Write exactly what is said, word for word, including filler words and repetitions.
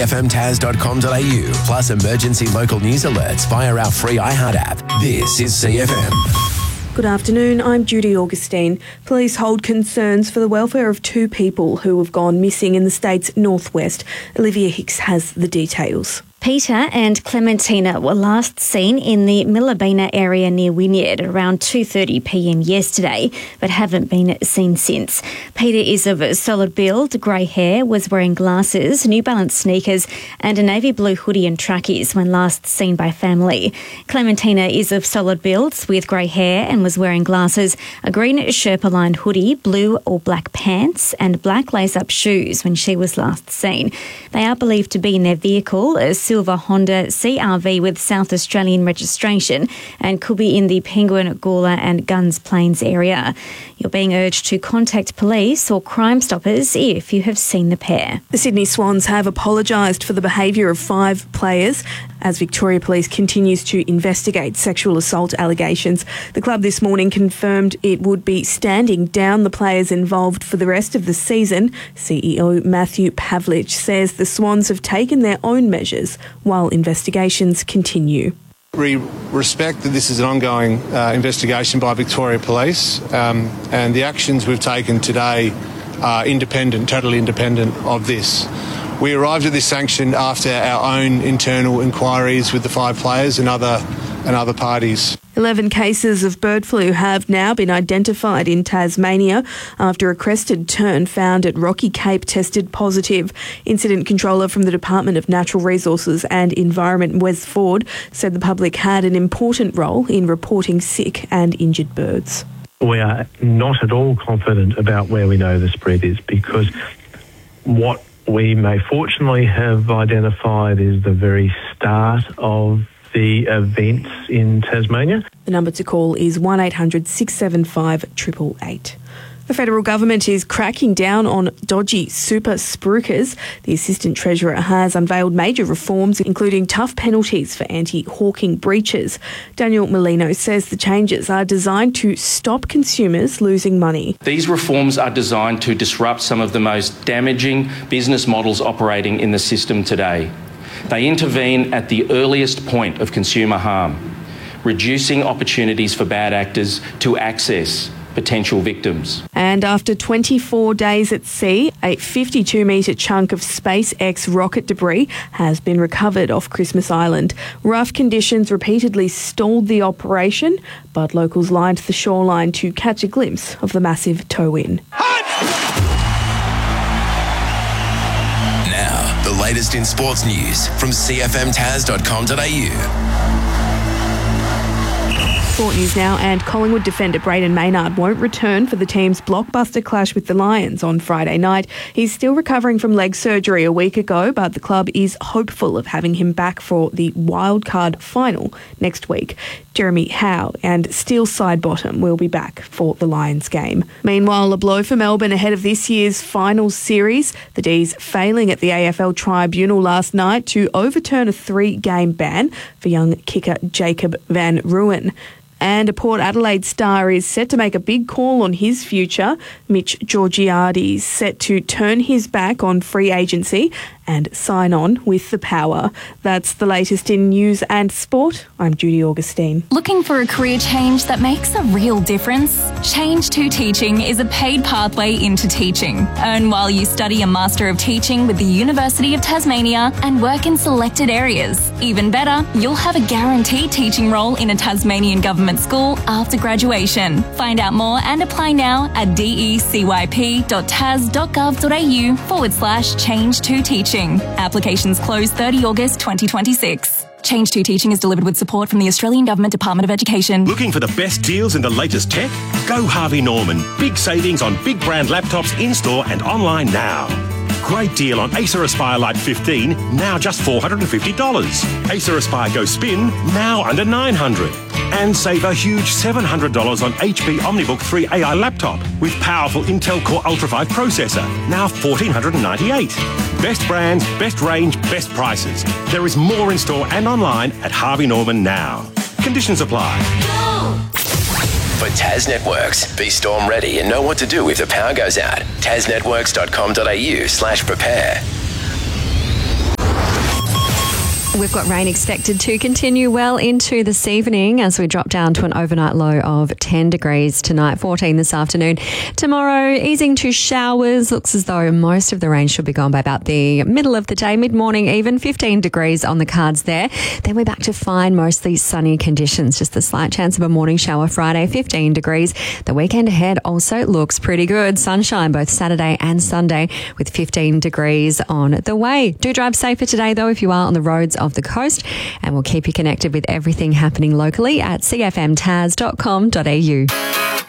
f m tas dot com dot a u, plus emergency local news alerts via our free iHeart app. This is C F M. Good afternoon, I'm Judy Augustine. Police hold concerns for the welfare of two people who have gone missing in the state's northwest. Olivia Hicks has the details. Peter and Clementina were last seen in the Millabina area near Wynyard around two thirty p m yesterday, but haven't been seen since. Peter is of a solid build, grey hair, was wearing glasses, New Balance sneakers and a navy blue hoodie and trackies when last seen by family. Clementina is of solid builds with grey hair and was wearing glasses, a green Sherpa-lined hoodie, blue or black pants and black lace-up shoes when she was last seen. They are believed to be in their vehicle, a silver Honda C R V with South Australian registration, and could be in the Penguin, Gawler and Guns Plains area. You're being urged to contact police or Crime Stoppers if you have seen the pair. The Sydney Swans have apologised for the behaviour of five players as Victoria Police continues to investigate sexual assault allegations. The club this morning confirmed it would be standing down the players involved for the rest of the season. C E O Matthew Pavlich says the Swans have taken their own measures while investigations continue. We respect that this is an ongoing uh, investigation by Victoria Police, um, and the actions we've taken today are independent, totally independent of this. We arrived at this sanction after our own internal inquiries with the five players and other and other parties. Eleven cases of bird flu have now been identified in Tasmania after a crested tern found at Rocky Cape tested positive. Incident controller from the Department of Natural Resources and Environment, Wes Ford, said the public had an important role in reporting sick and injured birds. We are not at all confident about where we know the spread is, because what we may fortunately have identified is the very start of the events in Tasmania. The number to call is one eight hundred six seven five eight eight eight. The federal government is cracking down on dodgy super spruikers. The Assistant Treasurer has unveiled major reforms, including tough penalties for anti-hawking breaches. Daniel Molino says the changes are designed to stop consumers losing money. These reforms are designed to disrupt some of the most damaging business models operating in the system today. They intervene at the earliest point of consumer harm, reducing opportunities for bad actors to access potential victims. And after twenty-four days at sea, a fifty-two metre chunk of SpaceX rocket debris has been recovered off Christmas Island. Rough conditions repeatedly stalled the operation, but locals lined the shoreline to catch a glimpse of the massive tow-in. Now, the latest in sports news from c f m tas dot com dot a u. Sport news now, and Collingwood defender Brayden Maynard won't return for the team's blockbuster clash with the Lions on Friday night. He's still recovering from leg surgery a week ago, but the club is hopeful of having him back for the wildcard final next week. Jeremy Howe and Steele Sidebottom will be back for the Lions game. Meanwhile, a blow for Melbourne ahead of this year's finals series. The D's failing at the A F L tribunal last night to overturn a three-game ban for young kicker Jacob Van Rooyen. And a Port Adelaide star is set to make a big call on his future. Mitch Georgiades is set to turn his back on free agency and sign on with the Power. That's the latest in news and sport. I'm Judy Augustine. Looking for a career change that makes a real difference? Change to Teaching is a paid pathway into teaching. Earn while you study a Master of Teaching with the University of Tasmania and work in selected areas. Even better, you'll have a guaranteed teaching role in a Tasmanian government school after graduation. Find out more and apply now at decyp.tas.gov.au forward slash change to teaching. Applications close thirtieth of August twenty twenty-six. Change to Teaching is delivered with support from the Australian Government Department of Education. Looking for the best deals in the latest tech? Go Harvey Norman. Big savings on big brand laptops in-store and online now. Great deal on Acer Aspire Lite fifteen, now just four hundred fifty dollars. Acer Aspire Go Spin, now under nine hundred dollars. And save a huge seven hundred dollars on H P OmniBook three A I laptop with powerful Intel Core Ultra five processor, now one thousand four hundred ninety-eight dollars. Best brands, best range, best prices. There is more in store and online at Harvey Norman now. Conditions apply. For Tas Networks, be storm ready and know what to do if the power goes out. tas networks dot com dot a u slash prepare. We've got rain expected to continue well into this evening as we drop down to an overnight low of ten degrees tonight, fourteen this afternoon. Tomorrow, easing to showers. Looks as though most of the rain should be gone by about the middle of the day, mid-morning even, fifteen degrees on the cards there. Then we're back to fine, mostly sunny conditions. Just a slight chance of a morning shower Friday, fifteen degrees. The weekend ahead also looks pretty good. Sunshine both Saturday and Sunday with fifteen degrees on the way. Do drive safer today though if you are on the roads of the coast, and we'll keep you connected with everything happening locally at c f m tas dot com dot a u.